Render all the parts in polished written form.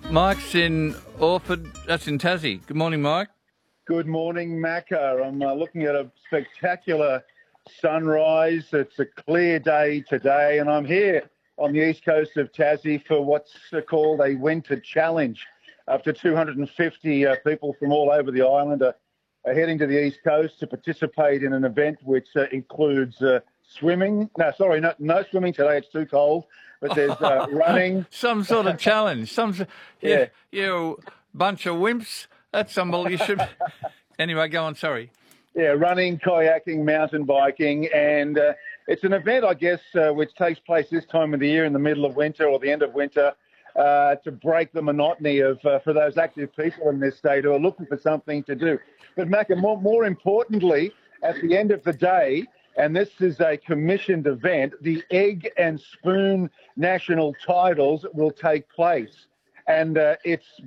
Mike's in Orford, that's in Tassie. Good morning, Mike. Good morning, Macca. I'm looking at a spectacular sunrise. It's a clear day today, and I'm here on the east coast of Tassie for what's called a winter challenge. Up to 250 people from all over the island are heading to the east coast to participate in an event which includes swimming. No swimming today. It's too cold. But there's running. Some sort of challenge. Yeah. You bunch of wimps. That's unbelievable. You should. Anyway, go on. Sorry. Yeah, running, kayaking, mountain biking, and it's an event, I guess, which takes place this time of the year in the middle of winter or the end of winter to break the monotony of for those active people in this state who are looking for something to do. But Macca, more importantly, at the end of the day, and this is a commissioned event, the Egg and Spoon national titles will take place. And it's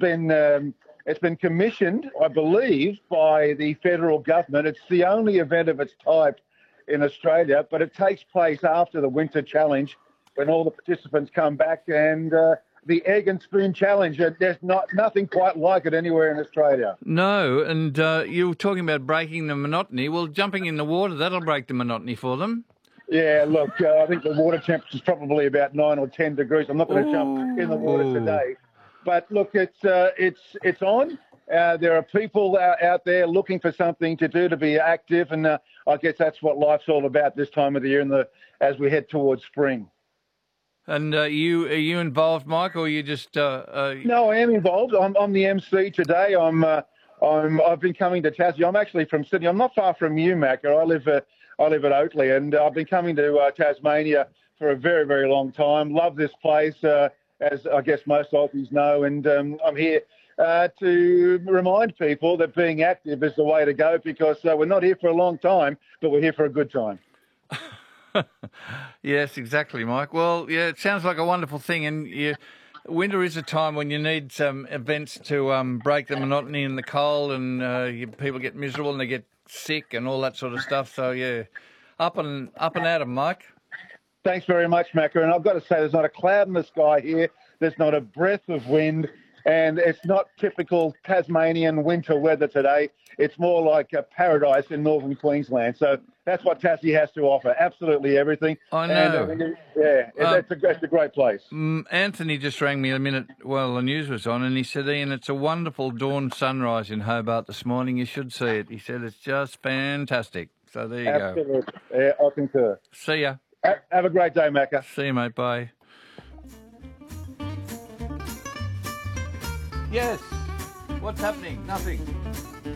been commissioned, I believe, by the federal government. It's the only event of its type in Australia, but it takes place after the Winter Challenge when all the participants come back. And the Egg and Spoon Challenge, there's nothing quite like it anywhere in Australia. No, and you were talking about breaking the monotony. Well, jumping in the water, that'll break the monotony for them. Yeah, look, I think the water temperature is probably about 9 or 10 degrees. I'm not going to jump in the water today. But look, it's on. There are people out there looking for something to do, to be active, and I guess that's what life's all about this time of the year as we head towards spring. And are you involved, Mike, or are you just? No, I am involved. I'm the MC today. I've been coming to Tassie. I'm actually from Sydney. I'm not far from you, Macca. I live at Oakley, and I've been coming to Tasmania for a very, very long time. Love this place, as I guess most Aussies know, and I'm here to remind people that being active is the way to go, because we're not here for a long time, but we're here for a good time. Yes, exactly, Mike. Well, yeah, it sounds like a wonderful thing, and winter is a time when you need some events to break the monotony in the cold, and people get miserable and they get sick and all that sort of stuff. So yeah, up and at 'em, Mike. Thanks very much, Macca. And I've got to say, there's not a cloud in the sky here. There's not a breath of wind. And it's not typical Tasmanian winter weather today. It's more like a paradise in northern Queensland. So that's what Tassie has to offer. Absolutely everything. I know. And, it's a great place. Anthony just rang me a minute while the news was on, and he said, Ian, it's a wonderful dawn sunrise in Hobart this morning. You should see it. He said it's just fantastic. So there you go. Absolutely. Yeah, I concur. See ya. Have a great day, Macca. See you, mate. Bye. Yes. What's happening? Nothing.